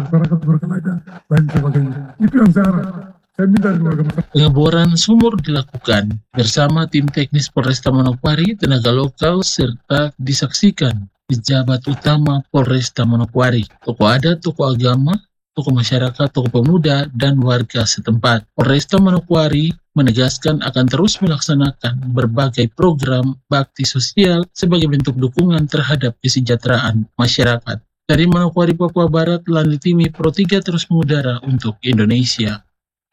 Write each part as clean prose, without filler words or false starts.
masyarakat berkeluarga dan sebagainya. Itu yang saya harap. Saya minta dari warga masyarakat. Pengeboran sumur dilakukan bersama tim teknis Polresta Manokwari, tenaga lokal, serta disaksikan pejabat utama Polresta Manokwari, tokoh adat, tokoh agama, tokoh masyarakat, tokoh pemuda, dan warga setempat. Polresta Manokwari menegaskan akan terus melaksanakan berbagai program bakti sosial sebagai bentuk dukungan terhadap kesejahteraan masyarakat. Dari Manokwari, Papua Barat, Lanitimi Pro 3 terus mengudara untuk Indonesia.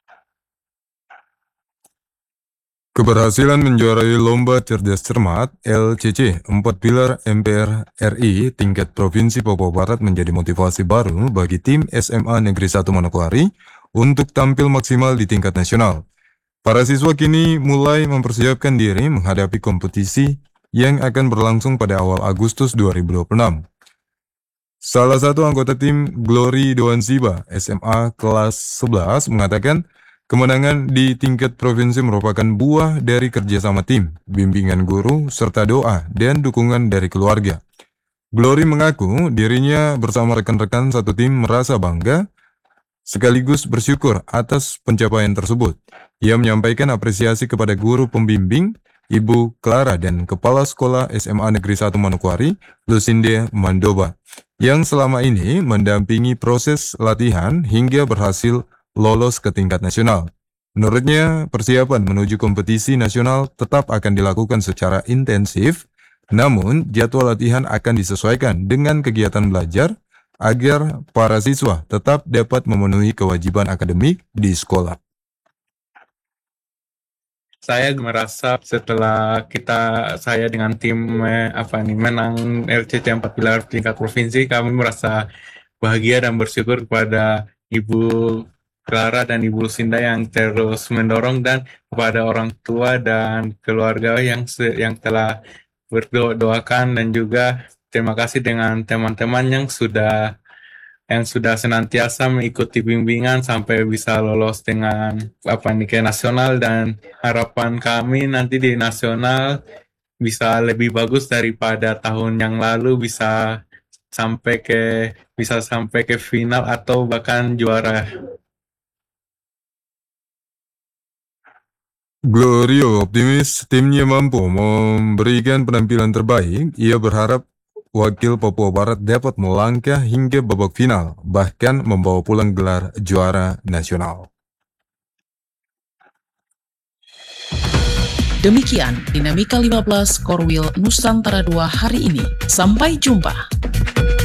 Keberhasilan menjuarai Lomba Cerdas Cermat LCC 4 Pilar MPR RI tingkat Provinsi Papua Barat menjadi motivasi baru bagi tim SMA Negeri 1 Manokwari untuk tampil maksimal di tingkat nasional. Para siswa kini mulai mempersiapkan diri menghadapi kompetisi yang akan berlangsung pada awal Agustus 2026. Salah satu anggota tim, Glory Doanziba, SMA kelas 11, mengatakan kemenangan di tingkat provinsi merupakan buah dari kerjasama tim, bimbingan guru, serta doa dan dukungan dari keluarga. Glory mengaku dirinya bersama rekan-rekan satu tim merasa bangga sekaligus bersyukur atas pencapaian tersebut. Ia menyampaikan apresiasi kepada guru pembimbing, Ibu Clara dan Kepala Sekolah SMA Negeri 1 Manokwari, Lusinde Mandoba, yang selama ini mendampingi proses latihan hingga berhasil lolos ke tingkat nasional. Menurutnya, persiapan menuju kompetisi nasional tetap akan dilakukan secara intensif, namun jadwal latihan akan disesuaikan dengan kegiatan belajar agar para siswa tetap dapat memenuhi kewajiban akademik di sekolah. Saya merasa setelah saya dengan tim menang LCC 4 Pilar tingkat provinsi, kami merasa bahagia dan bersyukur kepada Ibu Clara dan Ibu Lucinda yang terus mendorong, dan kepada orang tua dan keluarga yang telah berdoakan, dan juga terima kasih dengan teman-teman yang sudah senantiasa mengikuti bimbingan sampai bisa lolos dengan ke nasional, dan harapan kami nanti di nasional bisa lebih bagus daripada tahun yang lalu, bisa sampai ke final atau bahkan juara. Glorio optimis timnya mampu memberikan penampilan terbaik. Ia berharap wakil Papua Barat dapat melangkah hingga babak final, bahkan membawa pulang gelar juara nasional. Demikian Dinamika 15 Korwil Nusantara 2 hari ini. Sampai jumpa.